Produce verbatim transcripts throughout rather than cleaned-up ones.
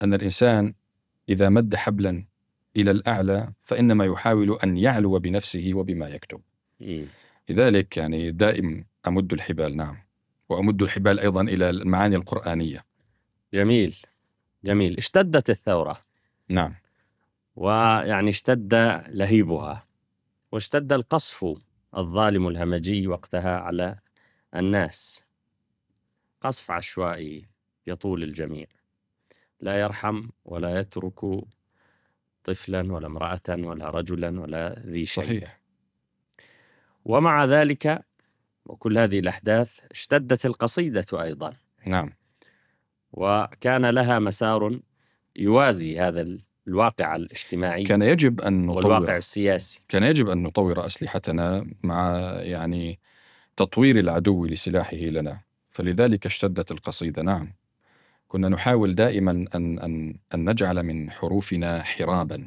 أن الإنسان إذا مد حبلا إلى الأعلى فإنما يحاول أن يعلو بنفسه وبما يكتب. لذلك يعني دائم أمد الحبال. نعم، وأمد الحبال أيضا إلى المعاني القرآنية. جميل جميل. اشتدت الثورة. نعم. ويعني اشتد لهيبها، واشتد القصف الظالم الهمجي وقتها على الناس، قصف عشوائي يطول الجميع، لا يرحم ولا يترك طفلا ولا امرأة ولا رجلا ولا ذي شيء. صحيح. ومع ذلك وكل هذه الأحداث اشتدت القصيدة أيضا. نعم. وكان لها مسار يوازي هذا الواقع الاجتماعي. كان يجب أن نطور والواقع السياسي. كان يجب أن نطور أسلحتنا مع يعني تطوير العدو لسلاحه لنا، فلذلك اشتدت القصيدة. نعم، كنا نحاول دائما أن, أن, أن نجعل من حروفنا حرابا.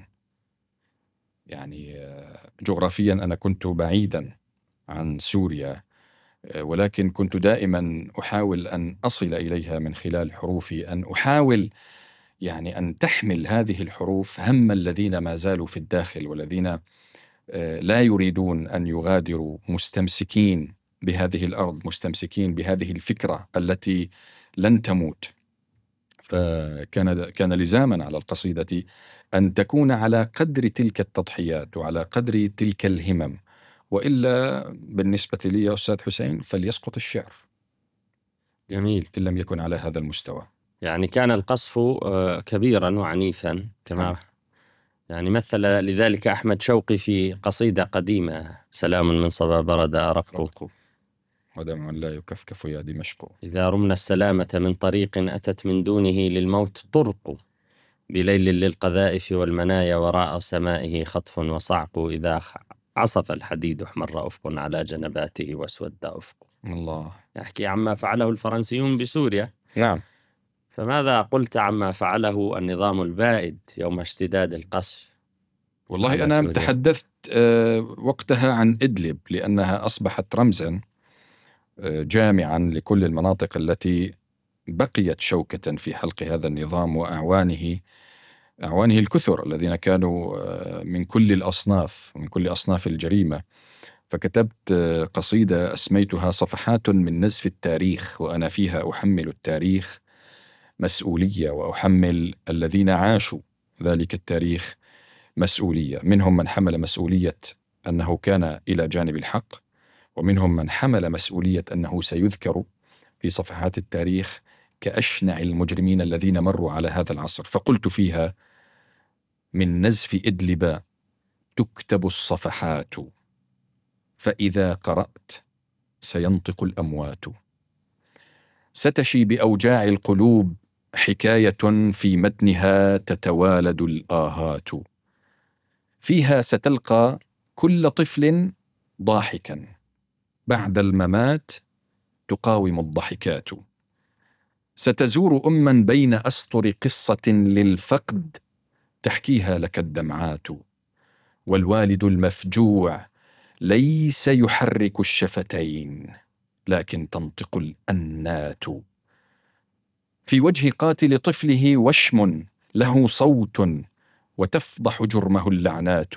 يعني جغرافيا أنا كنت بعيدا عن سوريا، ولكن كنت دائما أحاول أن أصل إليها من خلال حروفي، أن أحاول يعني أن تحمل هذه الحروف هم الذين ما زالوا في الداخل، والذين لا يريدون أن يغادروا، مستمسكين بهذه الأرض، مستمسكين بهذه الفكرة التي لن تموت. فكان كان لزاما على القصيدة أن تكون على قدر تلك التضحيات وعلى قدر تلك الهمم، وإلا بالنسبة لي يا أستاذ حسين فليسقط الشعر. جميل. إن لم يكن على هذا المستوى. يعني كان القصف كبيرا وعنيفا كما آه. يعني مثل لذلك أحمد شوقي في قصيدة قديمة: سلام من صبا برد أرق، ودمع لا يكفكف يا دمشق، إذا رمنا السلامة من طريق أتت من دونه للموت طرق، بليل للقذائف والمنايا وراء سمائه خطف وصعق، إذا عصف الحديد احمر أفق على جنباته واسود أفق. الله. يحكي عما فعله الفرنسيون بسوريا. نعم. فماذا قلت عما فعله النظام البائد يوم اشتداد القصف؟ والله أنا تحدثت وقتها عن إدلب، لأنها أصبحت رمزا جامعا لكل المناطق التي بقيت شوكة في حلق هذا النظام وأعوانه أعوانه الكثر الذين كانوا من كل الأصناف، من كل أصناف الجريمة. فكتبت قصيدة أسميتها صفحات من نزف التاريخ، وأنا فيها أحمل التاريخ مسؤولية، وأحمل الذين عاشوا ذلك التاريخ مسؤولية. منهم من حمل مسؤولية أنه كان إلى جانب الحق، ومنهم من حمل مسؤولية أنه سيذكر في صفحات التاريخ كأشنع المجرمين الذين مروا على هذا العصر. فقلت فيها: من نزف إدلب تكتب الصفحات، فإذا قرأت سينطق الأموات، ستشي بأوجاع القلوب حكاية في متنها تتوالد الآهات، فيها ستلقى كل طفل ضاحكا، بعد الممات تقاوم الضحكات، ستزور أما بين أسطر قصة للفقد تحكيها لك الدمعات، والوالد المفجوع ليس يحرك الشفتين لكن تنطق الأنات، في وجه قاتل طفله وشم له صوت وتفضح جرمه اللعنات،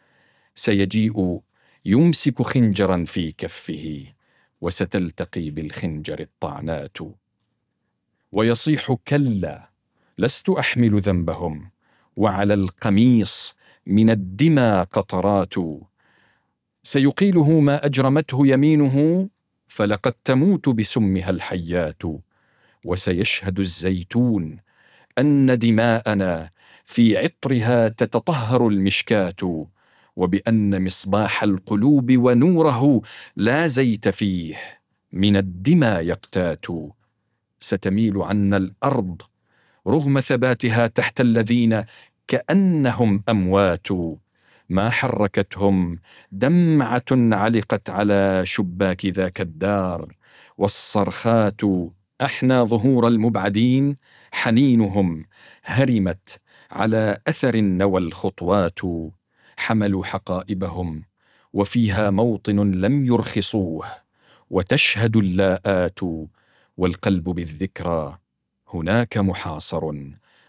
سيجيء يمسك خنجرا في كفه وستلتقي بالخنجر الطعنات، ويصيح: كلا لست أحمل ذنبهم، وعلى القميص من الدمى قطرات، سيقيله ما أجرمته يمينه، فلقد تموت بسمها الحيات، وسيشهد الزيتون أن دماءنا في عطرها تتطهر المشكاة، وبأن مصباح القلوب ونوره لا زيت فيه من الدمى يقتات، ستميل عنا الأرض رغم ثباتها تحت الذين كأنهم أموات، ما حركتهم دمعة علقت على شباك ذاك الدار، والصرخات أحنى ظهور المبعدين، حنينهم هرمت على أثر النوى الخطوات، حملوا حقائبهم وفيها موطن لم يرخصوه، وتشهد اللاءات والقلب بالذكرى هناك محاصر،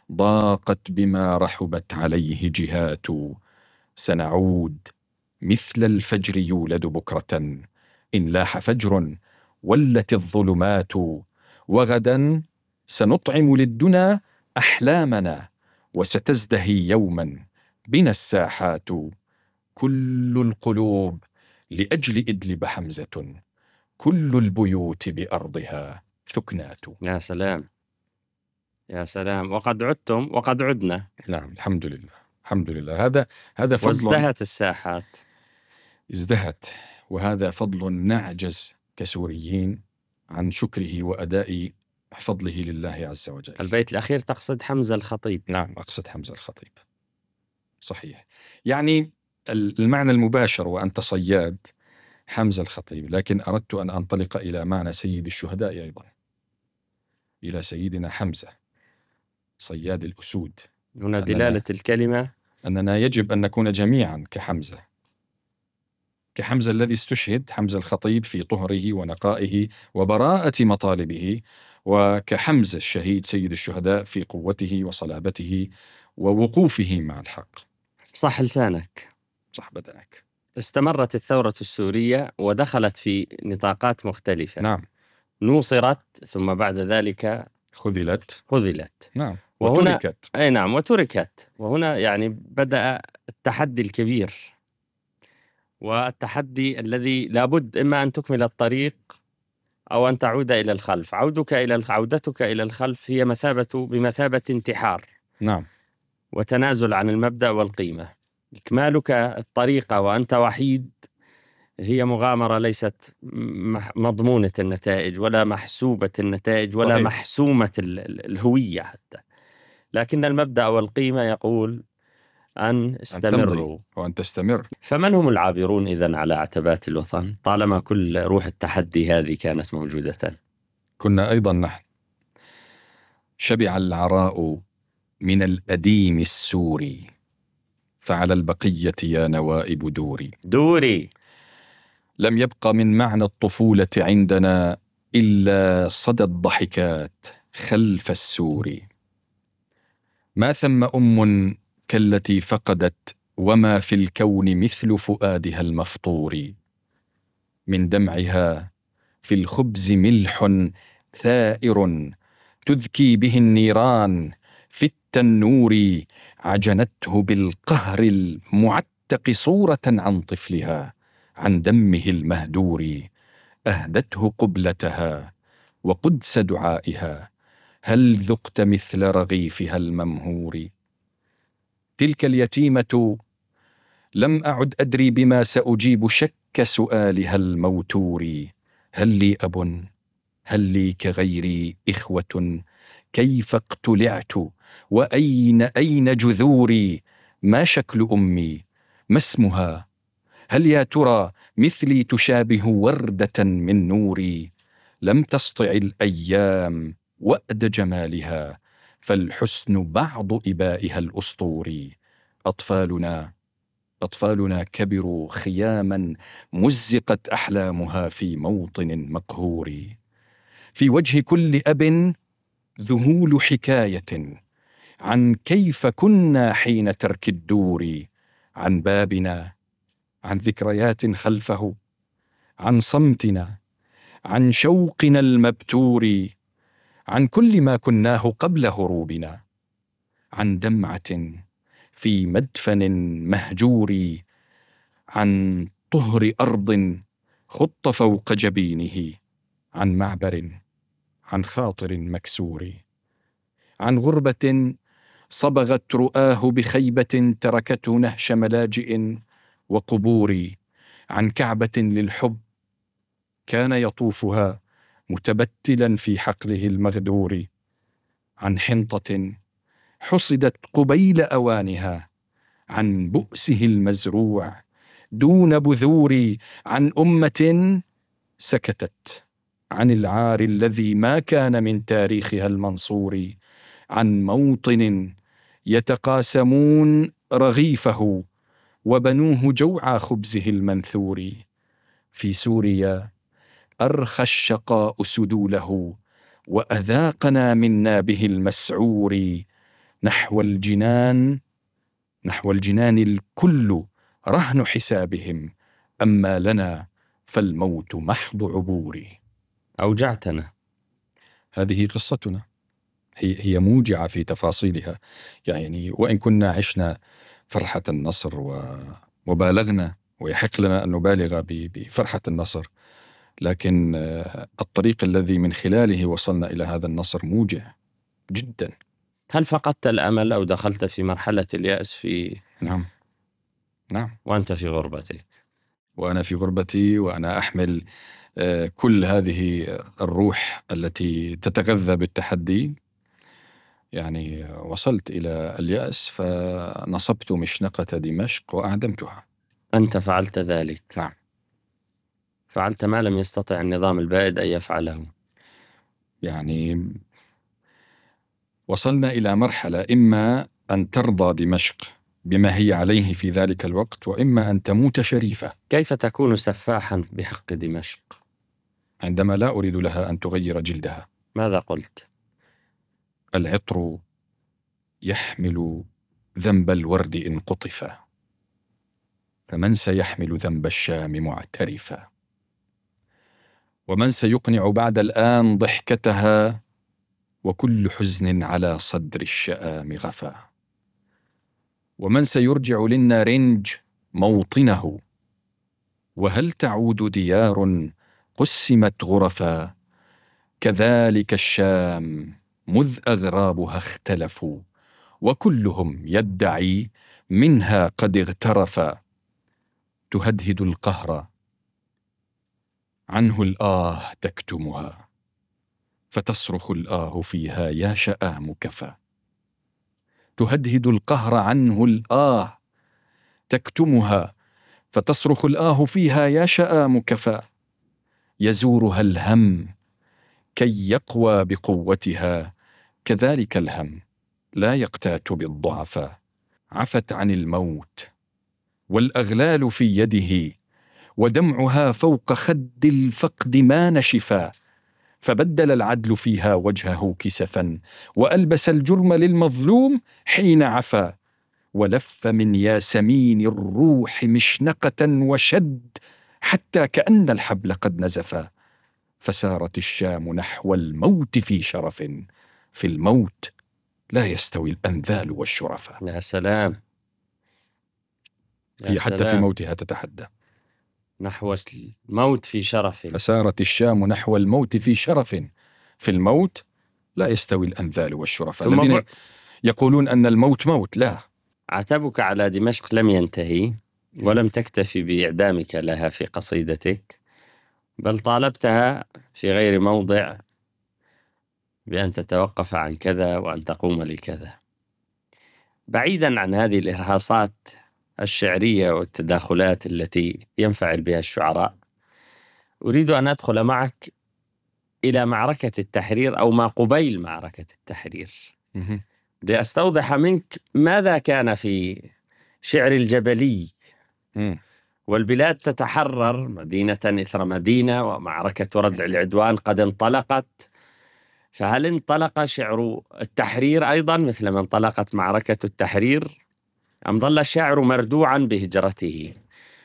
ضاقت بما رحبت عليه جهات، سنعود مثل الفجر يولد بكرة، إن لاح فجر ولت الظلمات، وغدا سنطعم للدنا أحلامنا، وستزدهي يوما بنا الساحات، كل القلوب لأجل إدلب حمزة، كل البيوت بأرضها ثكنات. يا سلام يا سلام، وقد عدتم وقد عدنا. نعم، الحمد لله الحمد لله. هذا هذا فضل. وازدهت الساحات. ازدهت، وهذا فضل نعجز كسوريين عن شكره وأداء فضله لله عز وجل. البيت الأخير تقصد حمزة الخطيب؟ نعم، أقصد حمزة الخطيب، صحيح. يعني المعنى المباشر وأنت صياد حمزة الخطيب، لكن أردت أن أنطلق إلى معنى سيد الشهداء أيضا، إلى سيدنا حمزة صياد الأسود. هنا دلالة الكلمة أننا يجب أن نكون جميعا كحمزة، كحمزة الذي استشهد، حمزة الخطيب في طهره ونقائه وبراءة مطالبه، وكحمزة الشهيد سيد الشهداء في قوته وصلابته ووقوفه مع الحق. صح لسانك، صح بدنك. استمرت الثورة السورية ودخلت في نطاقات مختلفة. نعم. نوصرت ثم بعد ذلك خذلت. خذلت. نعم. وهنا وتركت. أي نعم، وتركت. وهنا يعني بدأ التحدي الكبير، والتحدي الذي لابد إما أن تكمل الطريق أو أن تعود إلى الخلف. عودك إلى عودتك إلى الخلف هي مثابة بمثابة انتحار. نعم. وتنازل عن المبدأ والقيمة. إكمالك الطريقة وأنت وحيد هي مغامرة ليست مضمونة النتائج ولا محسوبة النتائج ولا صحيح. محسومة الهوية حتى، لكن المبدأ والقيمة يقول أن استمروا وأن تستمر. فمن هم العابرون إذن على عتبات الوطن طالما كل روح التحدي هذه كانت موجودة؟ كنا أيضا نحن. شبع العراء من الأديم السوري، فعلى البقية يا نوائب دوري دوري. لم يبق من معنى الطفولة عندنا إلا صدى الضحكات خلف السور. ما ثم أم كالتي فقدت، وما في الكون مثل فؤادها المفطور. من دمعها في الخبز ملح ثائر، تذكي به النيران في التنور. عجنته بالقهر المعتق صورة عن طفلها، عن دمه المهدور. أهدته قبلتها وقدس دعائها، هل ذقت مثل رغيفها الممهور. تلك اليتيمة لم أعد أدري بما سأجيب شك سؤالها الموتور. هل لي أب؟ هل لي كغيري إخوة؟ كيف اقتلعت؟ وأين أين جذوري؟ ما شكل أمي؟ ما اسمها؟ هل يا ترى مثلي تشابه وردة من نوري؟ لم تسطع الأيام وأد جمالها، فالحسن بعض إبائها الأسطوري. أطفالنا أطفالنا كبروا خياما، مزقت أحلامها في موطن مقهور. في وجه كل أب ذهول حكاية، عن كيف كنا حين ترك الدور. عن بابنا، عن ذكريات خلفه، عن صمتنا، عن شوقنا المبتور. عن كل ما كناه قبل هروبنا، عن دمعة في مدفن مهجور. عن طهر أرض خط فوق جبينه، عن معبر، عن خاطر مكسور. عن غربة صبغت رؤاه بخيبة، تركته نهش ملاجئ وقبور. عن كعبة للحب كان يطوفها متبتلا في حقله المغدور. عن حنطة حصدت قبيل أوانها، عن بؤسه المزروع دون بذور. عن أمة سكتت عن العار الذي ما كان من تاريخها المنصور. عن موطن يتقاسمون رغيفه، وبنوه جوع خبزه المنثور. في سوريا أرخى الشقاء سدوله، وأذاقنا من نابه المسعور. نحو الجنان نحو الجنان الكل رهن حسابهم، أما لنا فالموت محض عبور. أوجعتنا. هذه قصتنا، هي هي موجعة في تفاصيلها، يعني وإن كنا عشنا فرحة النصر وبالغنا ويحق لنا أن نبالغ بفرحة النصر، لكن الطريق الذي من خلاله وصلنا إلى هذا النصر موجع جدا. هل فقدت الأمل أو دخلت في مرحلة اليأس في نعم نعم وأنت في غربتك؟ وأنا في غربتي وأنا أحمل كل هذه الروح التي تتغذى بالتحدي، يعني وصلت إلى اليأس فنصبت مشنقة دمشق وأعدمتها. أنت فعلت ذلك؟ نعم. فعلت ما لم يستطع النظام البائد أن يفعله. يعني وصلنا إلى مرحلة إما أن ترضى دمشق بما هي عليه في ذلك الوقت، وإما أن تموت شريفة. كيف تكون سفاحا بحق دمشق عندما لا أريد لها أن تغير جلدها؟ ماذا قلت؟ العطر يحمل ذنب الورد إن قطف، فمن سيحمل ذنب الشام معترفا، ومن سيقنع بعد الآن ضحكتها، وكل حزن على صدر الشآم غفا، ومن سيرجع للنارنج موطنه، وهل تعود ديار قسمت غرفا، كذلك الشام مذ أغرابها اختلفوا، وكلهم يدعي منها قد اغترفا، تهدهد القهر عنه الآه تكتمها، فتصرخ الآه فيها يا شآم كفى، تهدهد القهر عنه الآه تكتمها، فتصرخ الآه فيها يا شآم كفى، يزورها الهم كي يقوى بقوتها، كذلك الهم لا يقتات بالضعفاء، عفت عن الموت والأغلال في يده، ودمعها فوق خد الفقد ما نشفا، فبدل العدل فيها وجهه كسفا، وألبس الجرم للمظلوم حين عفا، ولف من ياسمين الروح مشنقة وشد، حتى كأن الحبل قد نزفا، فسارت الشام نحو الموت في شرف، في الموت لا يستوي الأنذال والشرفاء. يا سلام. هي حتى سلام. في موتها تتحدى نحو الموت في شرف. فسارت الشام نحو الموت في شرف، في الموت لا يستوي الأنذال والشرفاء. الذين ب... يقولون أن الموت موت، لا. عتبك على دمشق لم ينتهي، ولم تكتفي بإعدامك لها في قصيدتك، بل طالبتها في غير موضع بأن تتوقف عن كذا وأن تقوم لكذا. بعيدا عن هذه الإرهاصات الشعرية والتداخلات التي ينفعل بها الشعراء، أريد أن أدخل معك إلى معركة التحرير أو ما قبيل معركة التحرير، لأستوضح منك ماذا كان في شعر الجبلي والبلاد تتحرر مدينة إثر مدينة، ومعركة ردع العدوان قد انطلقت، فهل انطلق شعر التحرير أيضا مثل ما انطلقت معركة التحرير، أم ظل الشاعر مردوعا بهجرته،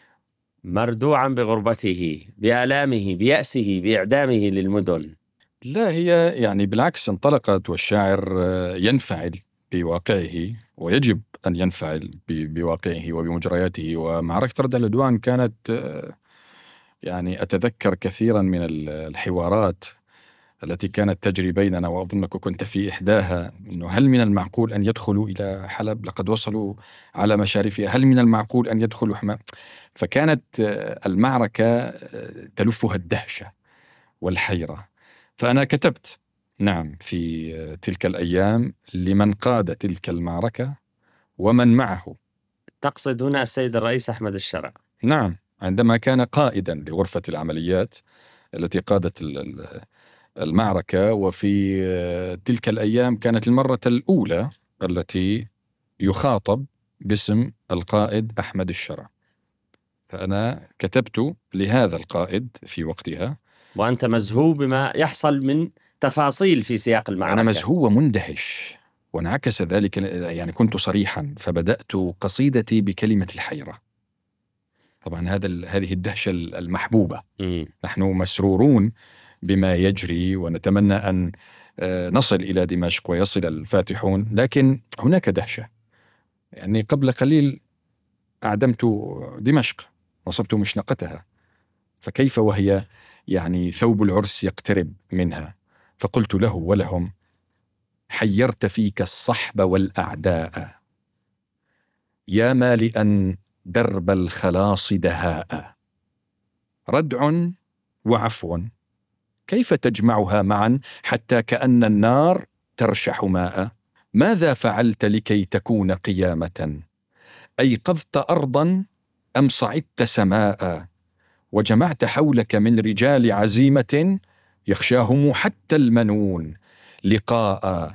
مردوعا بغربته، بآلامه، بيأسه، بإعدامه للمدن؟ لا، هي يعني بالعكس انطلقت، والشاعر ينفعل بواقعه، ويجب أن ينفعل بواقعه وبمجرياته. ومعركة ردع العدوان كانت، يعني أتذكر كثيرا من الحوارات التي كانت تجري بيننا، وأظنك كنت في إحداها، إنه هل من المعقول أن يدخلوا إلى حلب؟ لقد وصلوا على مشارفها، هل من المعقول أن يدخلوا حما؟ فكانت المعركة تلفها الدهشة والحيرة. فأنا كتبت نعم في تلك الأيام لمن قاد تلك المعركة ومن معه. تقصد هنا السيد الرئيس أحمد الشرع؟ نعم، عندما كان قائدا لغرفة العمليات التي قادت المعركة. وفي تلك الأيام كانت المرة الأولى التي يخاطب باسم القائد أحمد الشرع، فأنا كتبت لهذا القائد في وقتها. وأنت مزهو بما يحصل من تفاصيل في سياق المعركة؟ أنا مزهو ومندهش وانعكس ذلك، يعني كنت صريحا فبدأت قصيدتي بكلمة الحيرة. طبعا هذا هذه الدهشة المحبوبة. م. نحن مسرورون بما يجري ونتمنى أن نصل إلى دمشق ويصل الفاتحون، لكن هناك دهشة. يعني قبل قليل أعدمت دمشق، نصبت مشنقتها، فكيف وهي يعني ثوب العرس يقترب منها؟ فقلت له ولهم: حيرت فيك الصحب والأعداء، يا مالئا درب الخلاص دهاء، ردع وعفو كيف تجمعها معا حتى كأن النار ترشح ماء؟ ماذا فعلت لكي تكون قيامة؟ أيقظت أرضا أم صعدت سماء؟ وجمعت حولك من رجال عزيمة يخشاهم حتى المنون لقاء،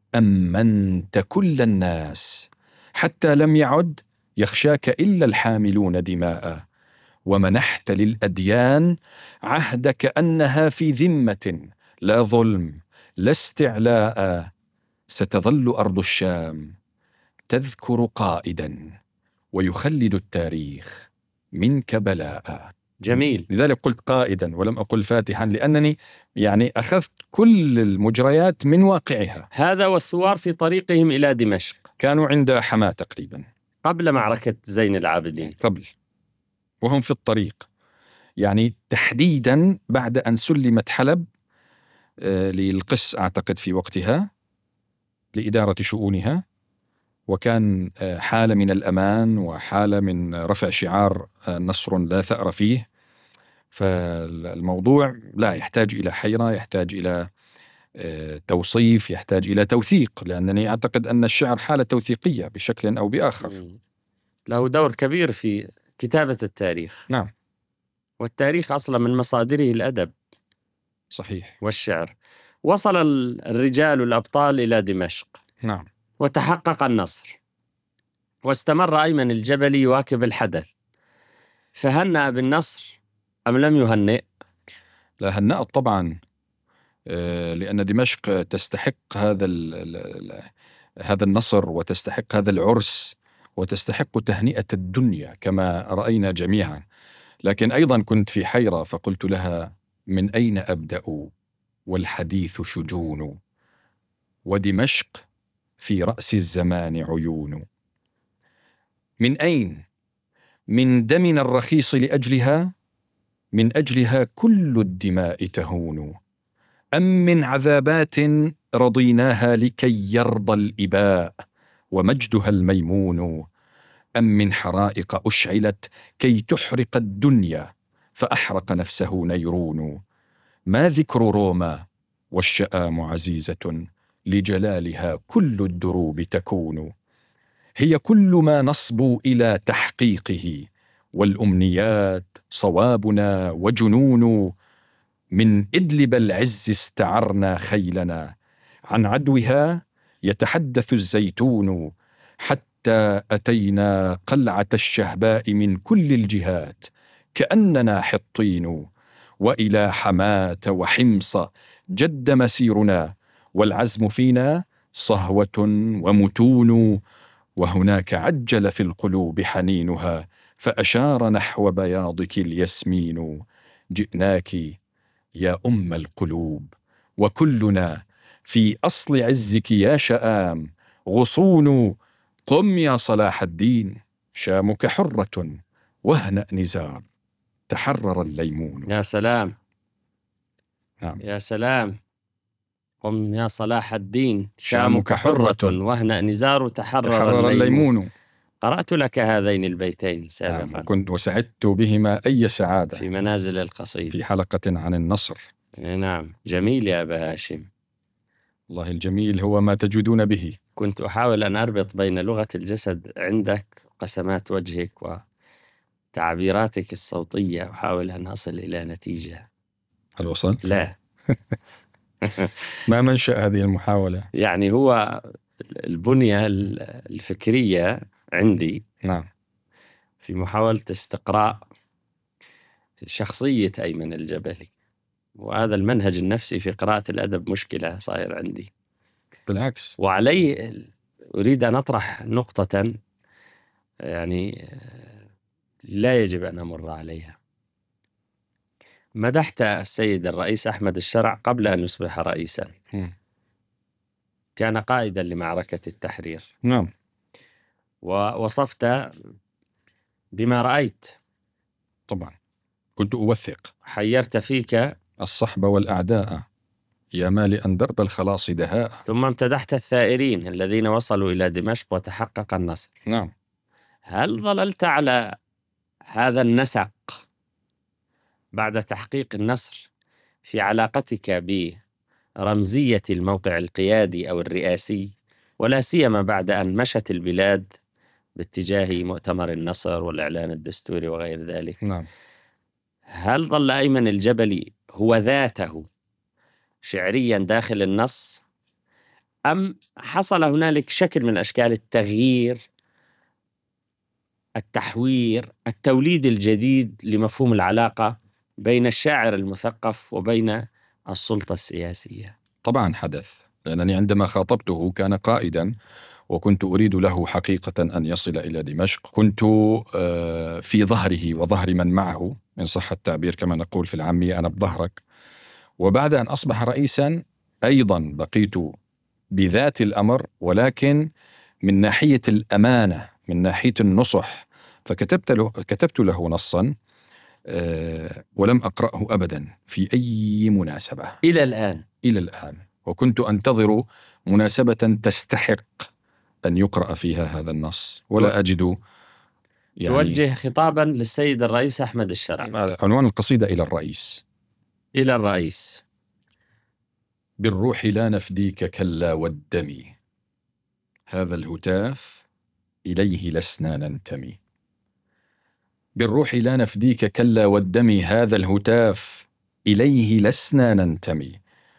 أمنت كل الناس حتى لم يعد يخشاك إلا الحاملون دماء، ومنحت للأديان عهد كأنها في ذمة، لا ظلم لا استعلاء، ستظل أرض الشام تذكر قائدا ويخلد التاريخ منك بلاء. جميل. لذلك قلت قائدا ولم أقل فاتحا، لأنني يعني أخذت كل المجريات من واقعها. هذا والثوار في طريقهم إلى دمشق كانوا عند حماة تقريبا قبل معركة زين العابدين، قبل، وهم في الطريق، يعني تحديدا بعد أن سلمت حلب آه للقس أعتقد في وقتها لإدارة شؤونها، وكان آه حالة من الأمان وحالة من رفع شعار آه نصر لا ثأر فيه. فالموضوع لا يحتاج إلى حيرة، يحتاج إلى آه توصيف، يحتاج إلى توثيق، لأنني أعتقد أن الشعر حالة توثيقية بشكل أو بآخر. له دور كبير في كتابة التاريخ. نعم. والتاريخ أصلا من مصادره الأدب. صحيح. والشعر. وصل الرجال الأبطال إلى دمشق. نعم. وتحقق النصر، واستمر أيمن الجبلي يواكب الحدث، فهنأ بالنصر أم لم يهنئ؟ لا، هنأت طبعا، لأن دمشق تستحق هذا هذا النصر، وتستحق هذا العرس، وتستحق تهنئة الدنيا كما رأينا جميعا. لكن أيضا كنت في حيرة، فقلت لها: من أين أبدأ والحديث شجون، ودمشق في رأس الزمان عيون، من أين؟ من دمنا الرخيص لأجلها، من أجلها كل الدماء تهون، أم من عذابات رضيناها لكي يرضى الإباء ومجدها الميمون، أم من حرائق أشعلت كي تحرق الدنيا فأحرق نفسه نيرون، ما ذكر روما والشآم عزيزة لجلالها كل الدروب تكون، هي كل ما نصبو إلى تحقيقه والأمنيات صوابنا وجنون، من إدلب العز استعرنا خيلنا، عن عدوها يتحدث الزيتون، حتى أتينا قلعة الشهباء من كل الجهات كأننا حطين، وإلى حماة وحمص جد مسيرنا، والعزم فينا صهوة ومتون، وهناك عجل في القلوب حنينها، فأشار نحو بياضك الياسمين، جئناك يا أم القلوب وكلنا في أصل عزك يا شآم غصون، قم يا صلاح الدين شامك حرة، واهنأ نزار تحرر الليمون. يا سلام. نعم. يا سلام. قم يا صلاح الدين شامك حرة، واهنأ نزار تحرر, تحرر الليمون. الليمون. قرأت لك هذين البيتين سابقا. نعم. وكنت وسعدت بهما أي سعادة في منازل القصيد في حلقة عن النصر. نعم. جميل يا أبا هاشم. الله الجميل هو ما تجودون به. كنت أحاول أن أربط بين لغة الجسد عندك، قسمات وجهك، وتعبيراتك الصوتية، أحاول أن أصل إلى نتيجة. هل وصلت؟ لا. ما منشأ هذه المحاولة؟ يعني هو البنية الفكرية عندي نعم في محاولة استقراء شخصية أيمن الجبلي، وهذا المنهج النفسي في قراءة الأدب مشكلة صاير عندي. بالعكس. وعليه أريد أن أطرح نقطة يعني لا يجب أن أمر عليها. مدحت السيد الرئيس أحمد الشرع قبل أن يصبح رئيسا، م. كان قائدا لمعركة التحرير. نعم. ووصفت بما رأيت. طبعا كنت أوثق. حيرت فيك الصحب والأعداء يا مالئا درب الخلاص دهاء. ثم امتدحت الثائرين الذين وصلوا إلى دمشق وتحقق النصر. نعم. هل ظللت على هذا النسق بعد تحقيق النصر في علاقتك برمزية الموقع القيادي أو الرئاسي، ولا سيما بعد أن مشت البلاد باتجاه مؤتمر النصر والإعلان الدستوري وغير ذلك؟ نعم. هل ظل أيمن الجبلي هو ذاته شعريا داخل النص، أم حصل هنالك شكل من أشكال التغيير، التحوير، التوليد الجديد لمفهوم العلاقة بين الشاعر المثقف وبين السلطة السياسية؟ طبعا حدث، لأنني عندما خاطبته كان قائدا وكنت أريد له حقيقة أن يصل إلى دمشق. كنت في ظهره وظهر من معه إن صح التعبير، كما نقول في العامية أنا بظهرك. وبعد أن أصبح رئيسا أيضا بقيت بذات الأمر، ولكن من ناحية الأمانة، من ناحية النصح، فكتبت له, كتبت له نصا أه ولم أقرأه أبدا في أي مناسبة إلى الآن إلى الآن وكنت أنتظر مناسبة تستحق أن يقرأ فيها هذا النص ولا أجد. يعني توجه خطابا للسيد الرئيس أحمد الشرع. عنوان القصيدة إلى الرئيس. إلى الرئيس: بالروح لا نفديك كلا والدم، هذا الهتاف إليه لسنا ننتمي. بالروح لا نفديك كلا والدم، هذا الهتاف إليه لسنا ننتمي.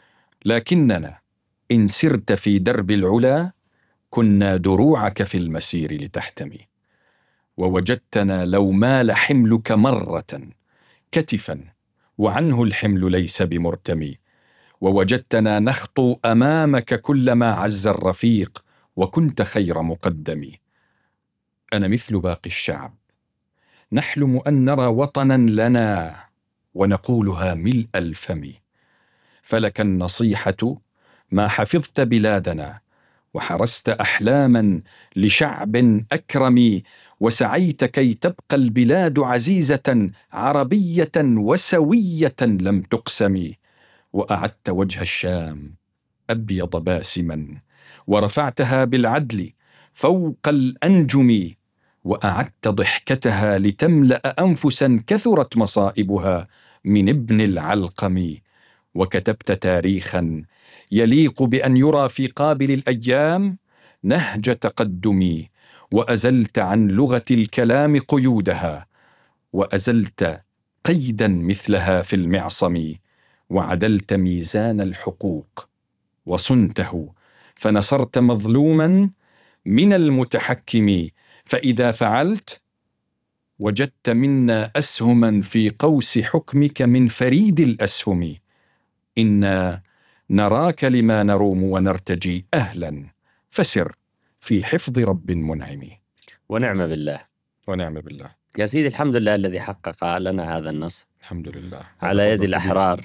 لكننا إن سرت في درب العلا كنا دروعك في المسير لتحتمي. ووجدتنا لو مال حملك مرة كتفا وعنه الحمل ليس بمرتمي. ووجدتنا نخطو أمامك كلما عز الرفيق وكنت خير مقدم. أنا مثل باقي الشعب نحلم أن نرى وطنا لنا ونقولها ملء الفم. فلك النصيحة ما حفظت بلادنا وحرست أحلاما لشعب أكرم، وسعيت كي تبقى البلاد عزيزة عربية وسوية لم تقسم. وأعدت وجه الشام أبيض باسما ورفعتها بالعدل فوق الأنجم. وأعدت ضحكتها لتملأ أنفسا كثرت مصائبها من ابن العلقم. وكتبت تاريخا يليق بأن يرى في قابل الأيام نهج تقدم. وأزلت عن لغة الكلام قيودها وأزلت قيدا مثلها في المعصم. وعدلت ميزان الحقوق وصنته فنصرت مظلوما من المتحكم. فإذا فعلت وجدت منا أسهما في قوس حكمك من فريد الأسهم. إنا نراك لما نروم ونرتجي أهلا فسر في حفظ رب منعم. ونعم بالله. ونعم بالله يا سيدي، الحمد لله الذي حقق لنا هذا النصر الحمد لله على يد الأحرار.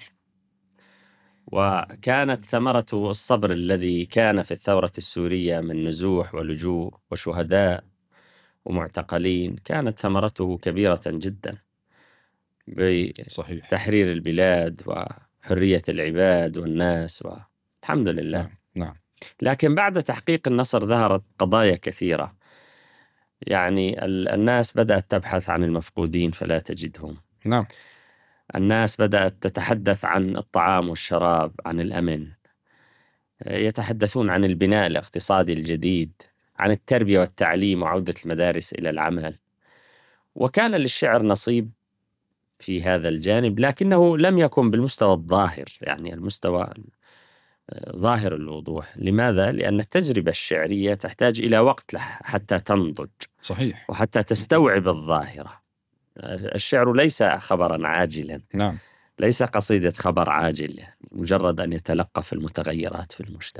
وكانت ثمرة الصبر الذي كان في الثورة السورية من نزوح ولجوء وشهداء ومعتقلين، كانت ثمرته كبيرة جدا بتحرير البلاد وحرية العباد والناس، والحمد لله. نعم. نعم. لكن بعد تحقيق النصر ظهرت قضايا كثيرة. يعني الناس بدأت تبحث عن المفقودين فلا تجدهم. نعم. الناس بدأت تتحدث عن الطعام والشراب، عن الأمن، يتحدثون عن البناء الاقتصادي الجديد، عن التربية والتعليم وعودة المدارس إلى العمل. وكان للشعر نصيب في هذا الجانب، لكنه لم يكن بالمستوى الظاهر، يعني المستوى ظاهر الوضوح. لماذا؟ لأن التجربة الشعرية تحتاج إلى وقت حتى تنضج. صحيح. وحتى تستوعب الظاهرة. الشعر ليس خبرا عاجلا. نعم. ليس قصيدة خبر عاجل، يعني مجرد أن يتلقف المتغيرات في المجتمع.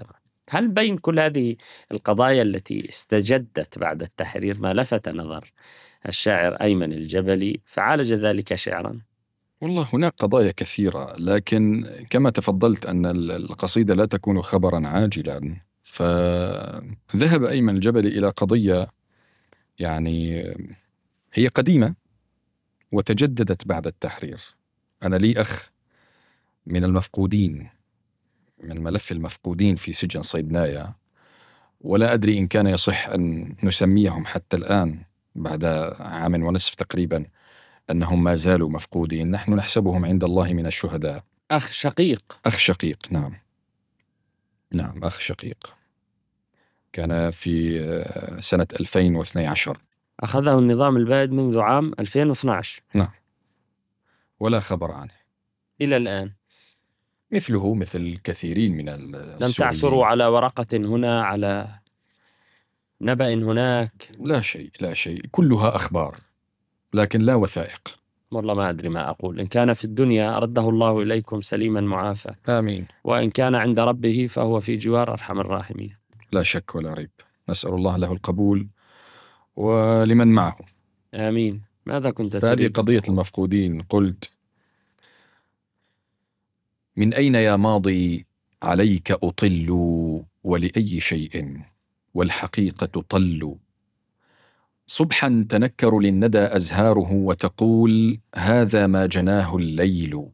هل بين كل هذه القضايا التي استجدت بعد التحرير ما لفت نظر الشاعر أيمن الجبلي فعالج ذلك شعرا؟ والله هناك قضايا كثيرة، لكن كما تفضلت أن القصيدة لا تكون خبرا عاجلا، فذهب أيمن الجبلي إلى قضية يعني هي قديمة وتجددت بعد التحرير. أنا لي أخ من المفقودين، من ملف المفقودين في سجن صيدنايا، ولا أدري إن كان يصح أن نسميهم حتى الآن بعد عام ونصف تقريبا أنهم ما زالوا مفقودين. نحن نحسبهم عند الله من الشهداء. أخ شقيق. أخ شقيق، نعم نعم أخ شقيق. كان في سنة ألفين واثني عشر. أخذه النظام البائد منذ عام ألفين واثني عشر. نعم، ولا خبر عنه إلى الآن. مثله مثل الكثيرين من السوريين. لم تعثروا على ورقة هنا، على نبأ هناك؟ لا شيء، لا شيء، كلها أخبار لكن لا وثائق. والله ما أدري ما أقول. إن كان في الدنيا رده الله إليكم سليما معافى، آمين، وإن كان عند ربه فهو في جوار أرحم الراحمين. لا شك ولا ريب. نسأل الله له القبول ولمن معه. آمين. ماذا كنت فهذه تريد؟ قضية المفقودين. قلت: من أين يا ماضي عليك أطل، ولأي شيء والحقيقة طل. صبحا تنكر للندى أزهاره وتقول هذا ما جناه الليل.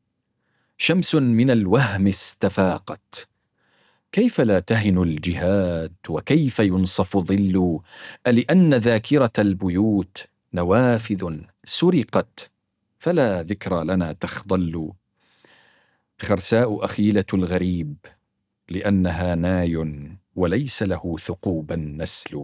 شمس من الوهم استفاقت، كيف لا تهن الجهاد وكيف ينصف ظل. ألأن ذاكرة البيوت نوافذ سرقت، فلا ذكرى لنا تخضل. خرساء أخيلة الغريب، لأنها ناي وليس له ثقوبا نسل.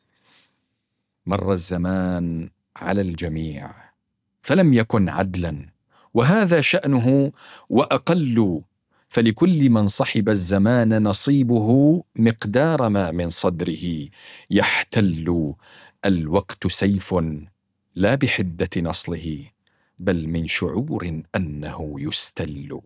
مر الزمان على الجميع فلم يكن عدلا، وهذا شأنه وأقل. فلكل من صحب الزمان نصيبه، مقدار ما من صدره يحتل. الوقت سيف لا بحدة نصله، بل من شعور أنه يستل.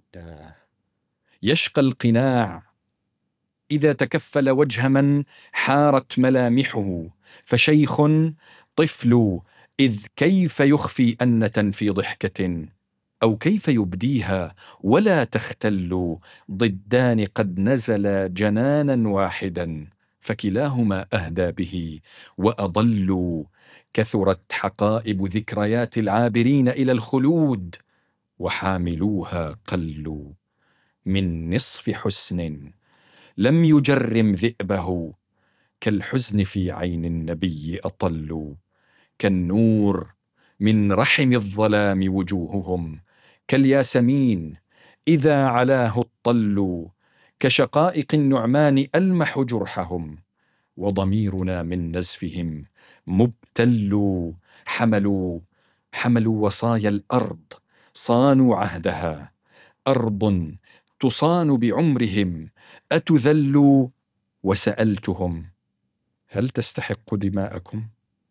يشقى القناع إذا تكفل وجه من حارت ملامحه. فشيخ طفل إذ كيف يخفي أنة في ضحكة، أو كيف يبديها ولا تختل. ضدان قد نزل جنانا واحدا، فكلاهما أهدى به وأضل. كثرت حقائب ذكريات العابرين إلى الخلود، وحاملوها قلوا. من نصف حسن لم يجرم ذئبه، كالحزن في عين النبي أطل. كالنور من رحم الظلام وجوههم، كالياسمين إذا علاه الطل. كشقائق النعمان ألمح جرحهم، وضميرنا من نزفهم مبتل. حملوا حملوا وصايا الأرض، صانوا عهدها. أرض تصان بعمرهم أتذلوا. وسألتهم هل تستحق دماءكم؟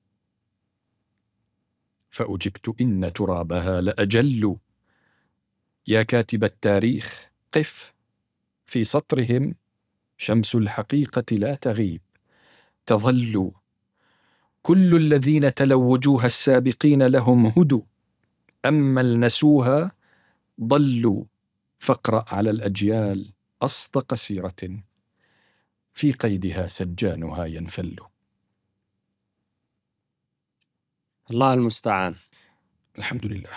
فأجبت إن ترابها لأجل. يا كاتب التاريخ قف، في سطرهم شمس الحقيقة لا تغيب تظل. كل الذين تلوا وجوه السابقين لهم هدوا، أما النسوها ضلوا. فاقرأ على الأجيال أصدق سيرة، في قيدها سجانها ينفل. الله المستعان. الحمد لله.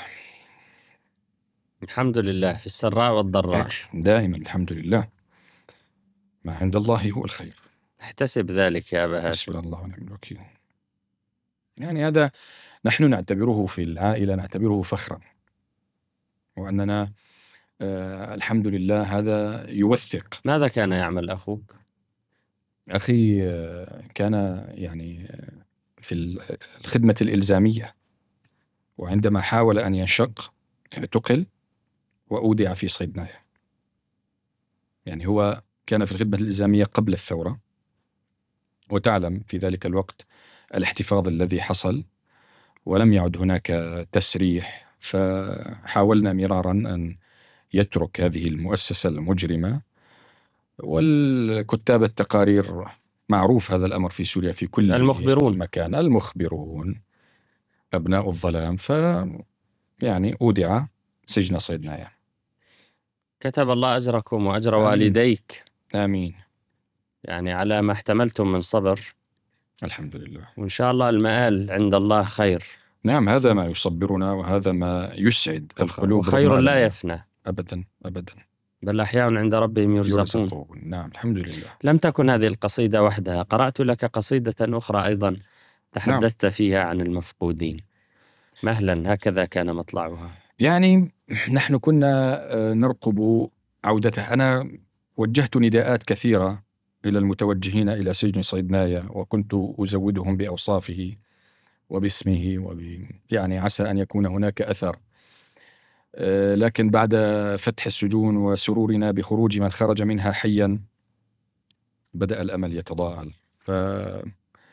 الحمد لله في السراء والضراء. دائما الحمد لله، ما عند الله هو الخير. احتسب ذلك يا أبا هاشم. حسبنا الله ونعم الوكيل. يعني هذا نحن نعتبره في العائلة، نعتبره فخرا، وأننا آه الحمد لله هذا يوثق. ماذا كان يعمل أخوك؟ أخي آه كان يعني آه في الخدمة الإلزامية، وعندما حاول أن ينشق اعتقل وأودع في صيدنايا. يعني هو كان في الخدمة الإلزامية قبل الثورة، وتعلم في ذلك الوقت الاحتفاظ الذي حصل، ولم يعد هناك تسريح، فحاولنا مرارا أن يترك هذه المؤسسة المجرمة والكتاب التقارير معروف هذا الأمر في سوريا في كل المخبرون. مكان، المخبرون أبناء الظلام. ف يعني أودع سجن صيدنايا. كتب الله أجركم وأجر آمين. والديك آمين. يعني على ما احتملتم من صبر، الحمد لله. وإن شاء الله المآل عند الله خير. نعم، هذا ما يصبرنا وهذا ما يسعد القلوب. وخير لا يفنى أبدا أبدا، بل أحياء عند ربهم يرزقون. يرزقون. نعم الحمد لله. لم تكن هذه القصيدة وحدها، قرأت لك قصيدة أخرى أيضا تحدثت نعم. فيها عن المفقودين. مهلا هكذا كان مطلعها. يعني نحن كنا نرقب عودته. أنا وجهت نداءات كثيرة إلى المتوجهين إلى سجن صيدنايا، وكنت أزودهم بأوصافه وباسمه وب... يعني عسى أن يكون هناك أثر. لكن بعد فتح السجون وسرورنا بخروج من خرج منها حيا بدأ الأمل يتضاءل. فهذه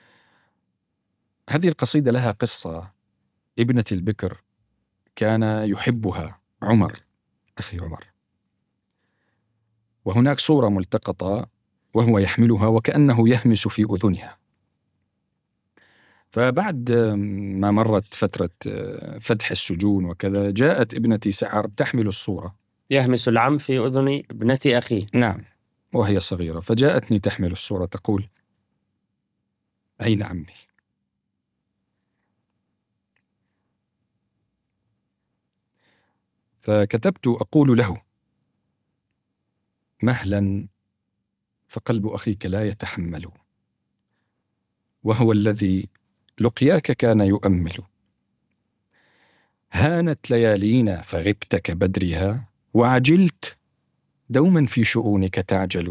القصيدة لها قصة. ابنة البكر كان يحبها عمر، أخي عمر، وهناك صورة ملتقطة وهو يحملها وكأنه يهمس في أذنها. فبعد ما مرت فترة فتح السجون وكذا، جاءت ابنتي سعر تحمل الصورة. يهمس العم في أذن ابنة أخيه. نعم، وهي صغيرة. فجاءتني تحمل الصورة تقول: أين عمي؟ فكتبت أقول له: مهلا، فقلب أخيك لا يتحمل، وهو الذي لقياك كان يؤمل. هانت ليالينا فغبت كبدرها، وعجلت دوما في شؤونك تعجل.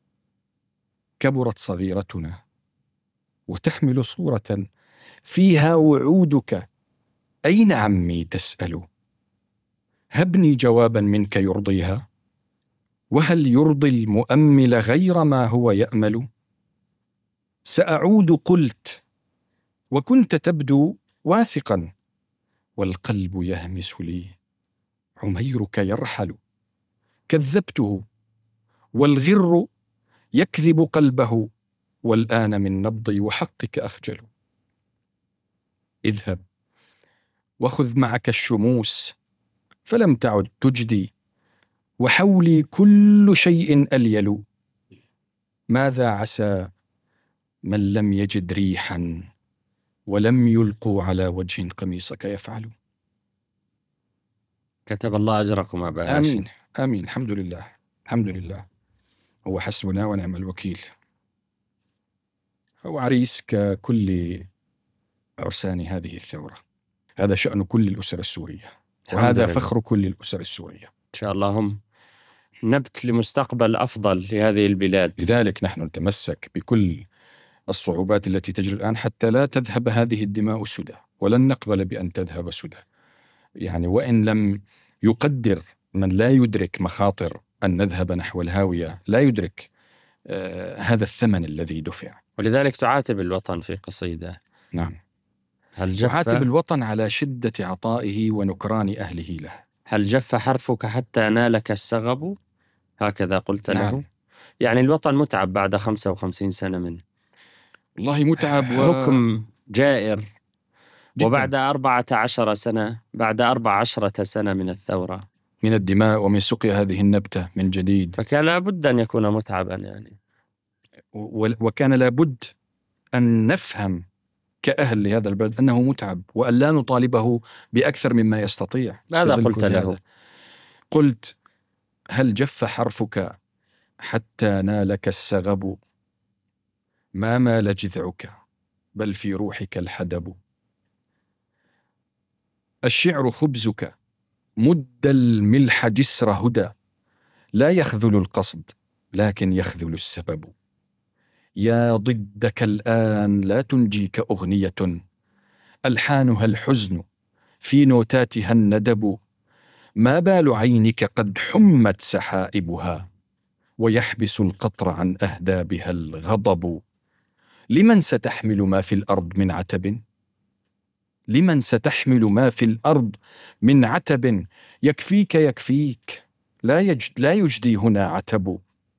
كبرت صغيرتنا وتحمل صورة فيها وعودك، أين عمي تسأل؟ هبني جوابا منك يرضيها، وهل يرضي المؤمل غير ما هو يأمل؟ سأعود قلت وكنت تبدو واثقا، والقلب يهمس لي عميرك يرحل. كذبته والغر يكذب قلبه، والآن من نبضي وحقك أخجل. اذهب وخذ معك الشموس، فلم تعد تجدي، وحولي كل شيء أليل. ماذا عسى من لم يجد ريحا، ولم يلقوا على وجه قميصك يفعل. كتب الله أجركم أبا هاشم. آمين آمين. الحمد لله الحمد لله، هو حسبنا ونعم الوكيل. هو عريس ككل عرسان هذه الثورة. هذا شأن كل الأسر السورية، وهذا فخر كل الأسر السورية. إن شاء الله هم نبت لمستقبل أفضل لهذه البلاد. لذلك نحن نتمسك بكل الصعوبات التي تجري الآن حتى لا تذهب هذه الدماء سدى، ولن نقبل بأن تذهب سدى. يعني وإن لم يقدر من لا يدرك مخاطر أن نذهب نحو الهاوية، لا يدرك آه هذا الثمن الذي دفع. ولذلك تعاتب الوطن في قصيدة. نعم، هل جف تعاتب الوطن على شدة عطائه ونكران أهله له. هل جف حرفك حتى نالك السغب؟ هكذا قلت نعم. له. يعني الوطن متعب بعد خمسة وخمسين سنة من والله متعب و... حكم جائر جداً. وبعد أربعة عشر سنة، بعد أربع عشرة سنة من الثورة، من الدماء ومن سقيا هذه النبتة من جديد. فكان لابد أن يكون متعبا يعني، و... وكان لابد أن نفهم كأهل لهذا البلد أنه متعب، وأن لا نطالبه بأكثر مما يستطيع. ماذا قلت له؟ هذا. قلت: هل جف حرفك حتى نالك السغب؟ ما مال جذعك بل في روحك الحدب. الشعر خبزك مد الملح جسر هدى، لا يخذل القصد لكن يخذل السبب. يا ضدك الآن لا تنجيك أغنية، ألحانها الحزن في نوتاتها الندب. ما بال عينك قد حمت سحائبها، ويحبس القطر عن أهدابها الغضب. لمن ستحمل ما في الأرض من عتب؟ لمن ستحمل ما في الأرض من عتب؟ يكفيك يكفيك، لا يجد لا يجدي هنا عتب.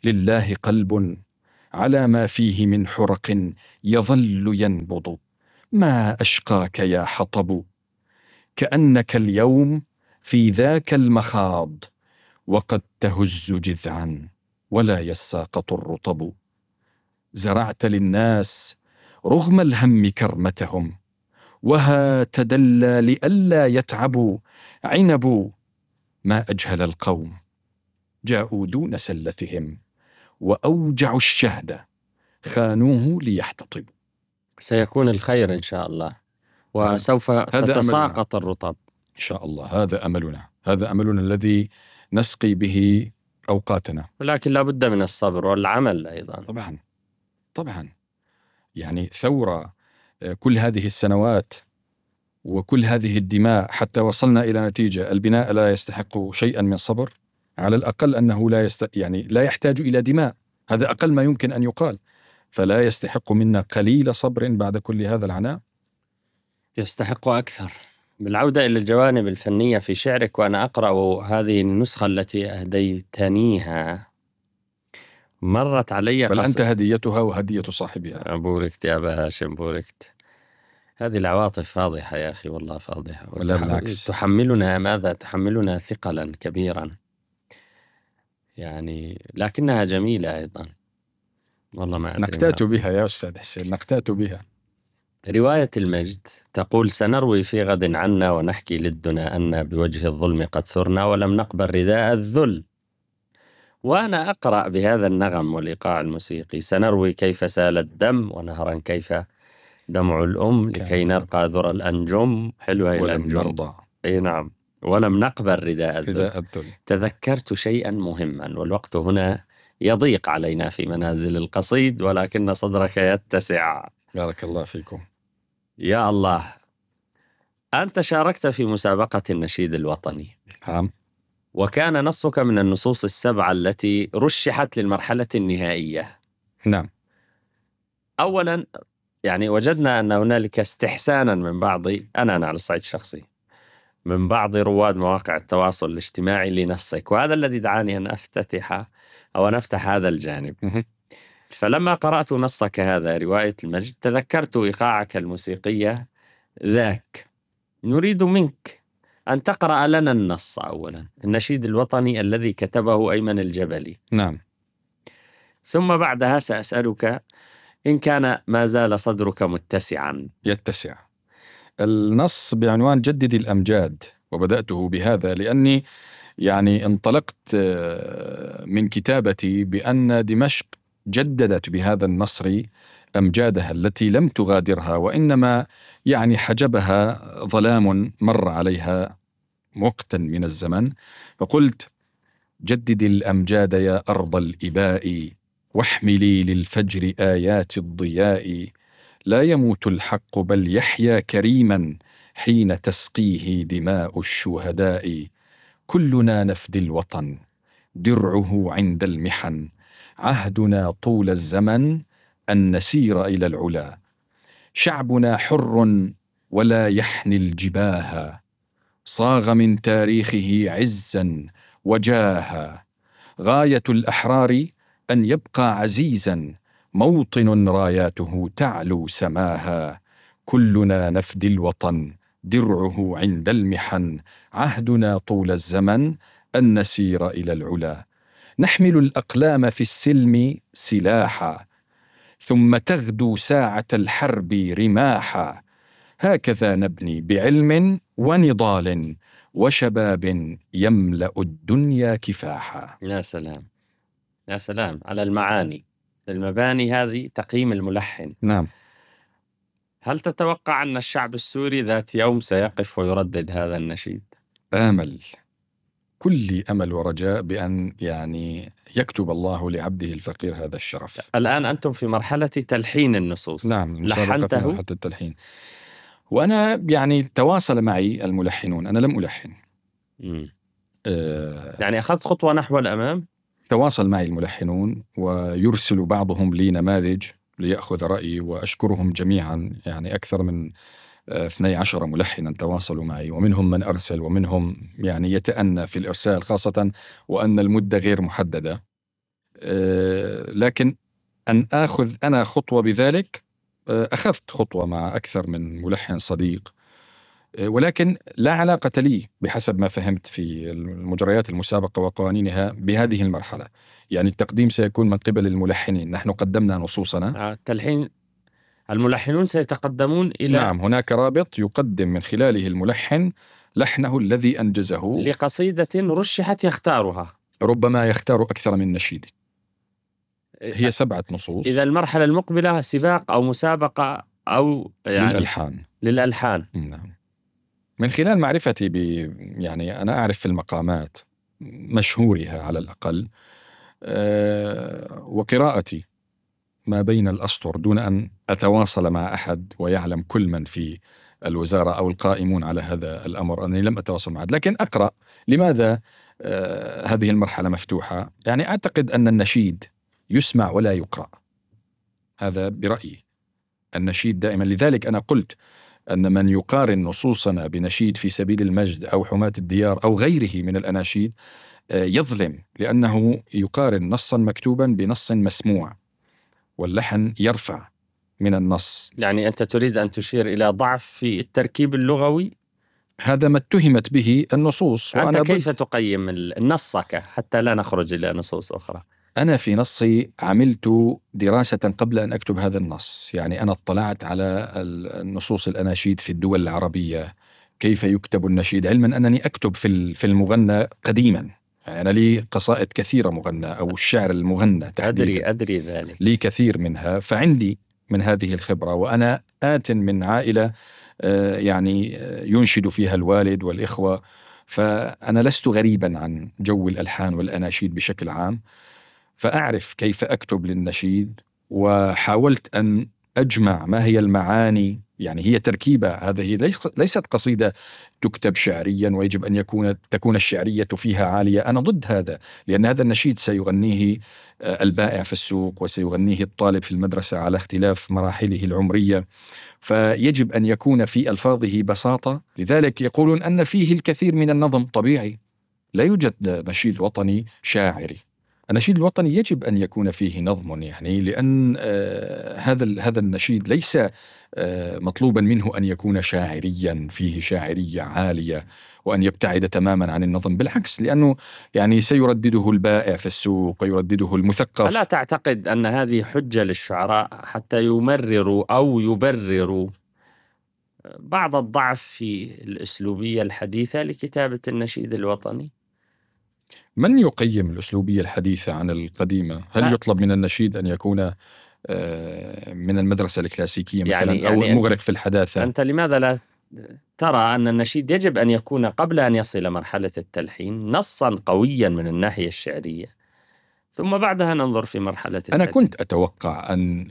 لله قلب على ما فيه من حرق يظل ينبض. ما أشقاك يا حطب، كأنك اليوم في ذاك المخاض، وقد تهز جذعا ولا يساقط الرطب. زرعت للناس رغم الهم كرمتهم، وها تدلى لئلا يتعبوا عنب. ما أجهل القوم جاءوا دون سلتهم، وأوجعوا الشهد خانوه ليحتطبوا. سيكون الخير إن شاء الله، وسوف تتساقط الرطب إن شاء الله. هذا أملنا، هذا أملنا الذي نسقي به أوقاتنا. ولكن لا بد من الصبر والعمل أيضا. طبعا طبعا، يعني ثورة كل هذه السنوات وكل هذه الدماء حتى وصلنا إلى نتيجة. البناء لا يستحق شيئا من صبر، على الأقل أنه لا يست... يعني لا يحتاج إلى دماء، هذا أقل ما يمكن أن يقال. فلا يستحق منا قليل صبر بعد كل هذا العناء؟ يستحق أكثر. بالعودة إلى الجوانب الفنية في شعرك، وأنا أقرأ هذه النسخة التي أهديتنيها، مرت علي بل قص... أنت هديتها وهدية صاحبها. بوركت يا أبا هاشم، بوركت. هذه العواطف فاضحة يا أخي، والله فاضحة. ولا بالعكس، تحملنا ماذا؟ تحملنا ثقلا كبيرا يعني، لكنها جميلة أيضا. والله ما أدري. نقتات بها يا أستاذ حسين، نقتات بها. رواية المجد تقول: سنروي في غد عنا، ونحكي للدنا أن بوجه الظلم قد ثرنا، ولم نقبل رداء الذل. وأنا أقرأ بهذا النغم والإيقاع الموسيقي: سنروي كيف سال الدم، ونهرا كيف دمع الأم، لكي نرقى ذرى الأنجم. حلوة الأنجم. ولم نرضى. أي نعم. ولم نقبل رداء الذل. رداء الذل. تذكرت شيئا مهما، والوقت هنا يضيق علينا في منازل القصيد، ولكن صدرك يتسع. بارك الله فيكم. يا الله، أنت شاركت في مسابقة النشيد الوطني. نعم. وكان نصك من النصوص السبعة التي رشحت للمرحلة النهائية. نعم. أولا يعني وجدنا أن هنالك استحسانا من بعض، أنا أنا على الصعيد الشخصي، من بعض رواد مواقع التواصل الاجتماعي لنصك، وهذا الذي دعاني أن أفتتح أو أن أفتح هذا الجانب. فلما قرأت نصك هذا، رواية المجد، تذكرت إيقاعك الموسيقية ذاك. نريد منك أن تقرأ لنا النص أولا، النشيد الوطني الذي كتبه أيمن الجبلي. نعم. ثم بعدها سأسألك إن كان ما زال صدرك متسعا. يتسع. النص بعنوان جدد الأمجاد، وبدأته بهذا لأني يعني انطلقت من كتابتي بأن دمشق جددت بهذا النصر أمجادها التي لم تغادرها، وإنما يعني حجبها ظلام مر عليها وقتا من الزمن. فقلت: جدد الأمجاد يا أرض الإباء، واحملي للفجر آيات الضياء. لا يموت الحق بل يحيا كريما، حين تسقيه دماء الشهداء. كلنا نفدي الوطن، درعه عند المحن، عهدنا طول الزمن أن نسير إلى العلا. شعبنا حر ولا يحني الجباه، صاغ من تاريخه عزا وجاها. غاية الأحرار أن يبقى عزيزا، موطن راياته تعلو سماها. كلنا نفدي الوطن، درعه عند المحن، عهدنا طول الزمن أن نسير إلى العلا. نحمل الأقلام في السلم سلاحا، ثم تغدو ساعة الحرب رماحا. هكذا نبني بعلم ونضال، وشباب يملأ الدنيا كفاحا. يا سلام، يا سلام على المعاني. المباني هذه تقييم الملحن. نعم. هل تتوقع أن الشعب السوري ذات يوم سيقف ويردد هذا النشيد؟ آمل، كل أمل ورجاء بأن يعني يكتب الله لعبده الفقير هذا الشرف. الآن أنتم في مرحلة تلحين النصوص. نعم، لحنته في مرحلة التلحين. وأنا يعني تواصل معي الملحنون، أنا لم ألحن. آه يعني أخذت خطوة نحو الأمام. تواصل معي الملحنون، ويرسل بعضهم لي نماذج ليأخذ رأيي، وأشكرهم جميعا. يعني أكثر من اثني عشر ملحنا تواصلوا معي، ومنهم من أرسل، ومنهم يعني يتأنى في الإرسال، خاصة وأن المدة غير محددة. لكن أن آخذ أنا خطوة بذلك، أخذت خطوة مع أكثر من ملحن صديق، ولكن لا علاقة لي بحسب ما فهمت في مجريات المسابقة وقوانينها بهذه المرحلة. يعني التقديم سيكون من قبل الملحنين، نحن قدمنا نصوصنا. التلحين الملحنون سيتقدمون إلى نعم، هناك رابط يقدم من خلاله الملحن لحنه الذي أنجزه لقصيدة رشحت يختارها، ربما يختار أكثر من نشيد. هي سبعة نصوص. إذا المرحلة المقبلة سباق أو مسابقة أو يعني للألحان للألحان. نعم. من خلال معرفتي ب يعني أنا أعرف في المقامات مشهورها على الأقل، أه وقراءتي ما بين الأسطر دون أن أتواصل مع أحد ويعلم كل من في الوزارة أو القائمون على هذا الأمر أنني لم أتواصل مع أحد، لكن أقرأ. لماذا أه هذه المرحلة مفتوحة؟ يعني أعتقد أن النشيد يسمع ولا يقرأ، هذا برأيي. النشيد دائما، لذلك أنا قلت أن من يقارن نصوصنا بنشيد في سبيل المجد أو حماة الديار أو غيره من الأناشيد يظلم، لأنه يقارن نصا مكتوبا بنص مسموع، واللحن يرفع من النص. يعني أنت تريد أن تشير إلى ضعف في التركيب اللغوي؟ هذا ما اتهمت به النصوص. أنت كيف تقيم نصك حتى لا نخرج إلى نصوص أخرى؟ أنا في نصي عملت دراسة قبل أن أكتب هذا النص، يعني أنا اطلعت على النصوص الأناشيد في الدول العربية، كيف يكتب النشيد، علما أنني أكتب في في المغنى قديما. يعني أنا لي قصائد كثيرة مغنى أو الشعر المغنى تحديدا، أدري أدري ذلك، لي كثير منها، فعندي من هذه الخبرة. وأنا آت من عائلة يعني ينشد فيها الوالد والإخوة، فأنا لست غريبا عن جو الألحان والأناشيد بشكل عام، فأعرف كيف أكتب للنشيد. وحاولت أن أجمع ما هي المعاني، يعني هي تركيبة، هذه ليست قصيدة تكتب شعريا ويجب أن يكون تكون الشعرية فيها عالية. أنا ضد هذا، لأن هذا النشيد سيغنيه البائع في السوق وسيغنيه الطالب في المدرسة على اختلاف مراحله العمرية، فيجب أن يكون في ألفاظه بساطة. لذلك يقولون أن فيه الكثير من النظم. طبيعي، لا يوجد نشيد وطني شاعري. النشيد الوطني يجب أن يكون فيه نظم، يعني لأن آه هذا هذا النشيد ليس آه مطلوبا منه أن يكون شاعريا فيه شاعرية عالية وأن يبتعد تماما عن النظم، بالعكس، لأنه يعني سيردده البائع في السوق ويردده المثقف. ألا تعتقد أن هذه حجة للشعراء حتى يمرروا أو يبرروا بعض الضعف في الأسلوبية الحديثة لكتابة النشيد الوطني؟ من يقيم الأسلوبية الحديثة عن القديمة؟ هل لا. يطلب من النشيد أن يكون من المدرسة الكلاسيكية مثلا، يعني أو يعني مغرق في الحداثة؟ أنت لماذا لا ترى أن النشيد يجب أن يكون قبل أن يصل مرحلة التلحين نصا قويا من الناحية الشعرية، ثم بعدها ننظر في مرحلة التلحين؟ أنا كنت أتوقع أن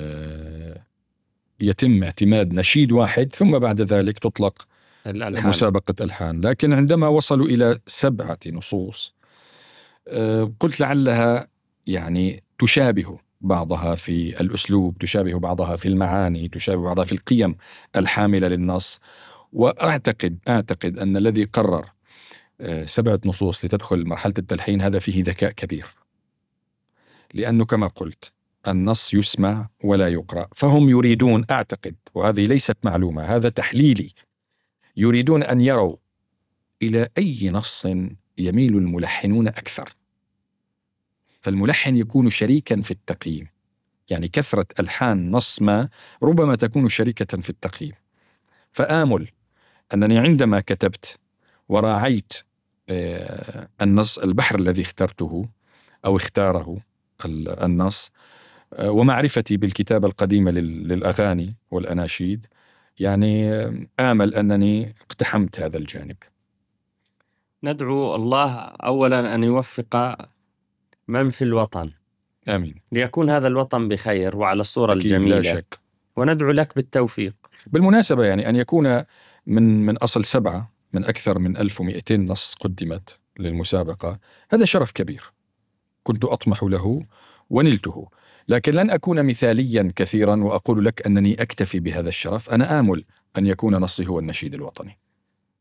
يتم اعتماد نشيد واحد ثم بعد ذلك تطلق الألحان. مسابقة ألحان، لكن عندما وصلوا إلى سبعة نصوص قلت لعلها يعني تشابه بعضها في الأسلوب، تشابه بعضها في المعاني، تشابه بعضها في القيم الحاملة للنص. وأعتقد أعتقد أن الذي قرر سبعة نصوص لتدخل مرحلة التلحين هذا فيه ذكاء كبير، لأنه كما قلت النص يسمع ولا يقرأ، فهم يريدون، أعتقد، وهذه ليست معلومة، هذا تحليلي، يريدون أن يروا إلى أي نص يميل الملحنون أكثر، فالملحن يكون شريكا في التقييم. يعني كثرة ألحان نص ما ربما تكون شريكة في التقييم. فآمل أنني عندما كتبت وراعيت النص، البحر الذي اخترته أو اختاره النص، ومعرفتي بالكتابة القديمة للأغاني والأناشيد، يعني آمل أنني اقتحمت هذا الجانب. ندعو الله أولا أن يوفق من في الوطن، آمين، ليكون هذا الوطن بخير وعلى الصورة الجميلة، لا شك. وندعو لك بالتوفيق. بالمناسبة يعني أن يكون من من أصل سبعة من أكثر من ألف ومئتين نص قدمت للمسابقة، هذا شرف كبير كنت أطمح له ونلته، لكن لن أكون مثاليا كثيرا وأقول لك أنني أكتفي بهذا الشرف. أنا آمل أن يكون نصي هو النشيد الوطني.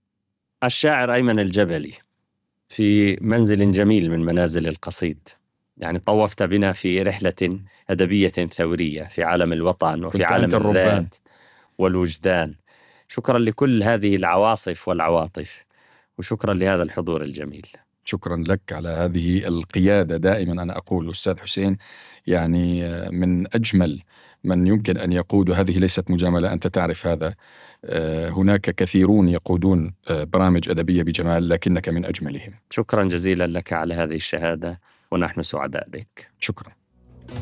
الشاعر أيمن الجبلي في منزل جميل من منازل القصيد يعني طوفت بنا في رحلة أدبية ثورية في عالم الوطن وفي كنت عالم أنت الربان. الذات والوجدان. شكرا لكل هذه العواصف والعواطف، وشكرا لهذا الحضور الجميل. شكرا لك على هذه القيادة. دائما أنا أقول أستاذ حسين يعني من أجمل من يمكن أن يقود، هذه ليست مجاملة، أنت تعرف هذا. هناك كثيرون يقودون برامج أدبية بجمال، لكنك من أجملهم. شكرا جزيلا لك على هذه الشهادة، ونحن سعداء بك. شكرا.